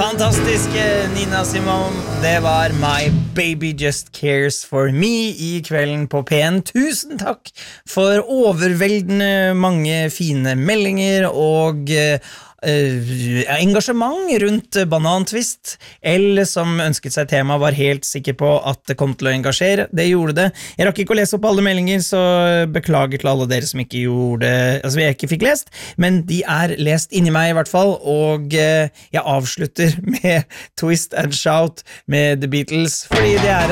Fantastiske Nina Simone, det var My Baby Just Cares For Me I kvelden på P1. Tusen takk for overveldende mange fine meldinger og engasjement rundt banantvist. Elle som ønsket seg tema var helt sikker på at det kom til å engasjere. Det gjorde det. Jeg rakk ikke å lese opp alle meldinger, så beklager til alle dere som ikke gjorde det, altså jeg ikke fikk lest, men de lest inni meg I hvert fall, og jeg avslutter med Twist and Shout med The Beatles, fordi det